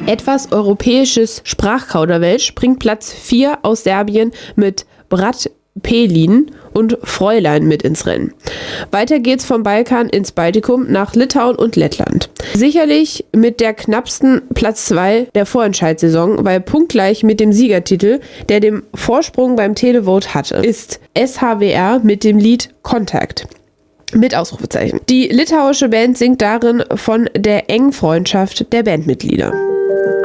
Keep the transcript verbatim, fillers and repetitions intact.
Etwas europäisches Sprachkauderwelsch bringt Platz vier aus Serbien mit Brat Pelin und Fräulein mit ins Rennen. Weiter geht's vom Balkan ins Baltikum nach Litauen und Lettland. Sicherlich mit der knappsten Platz zwei der Vorentscheidssaison, weil punktgleich mit dem Siegertitel, der den Vorsprung beim Televote hatte, ist S H W R mit dem Lied Contact. Mit Ausrufezeichen. Die litauische Band singt darin von der engen Freundschaft der Bandmitglieder.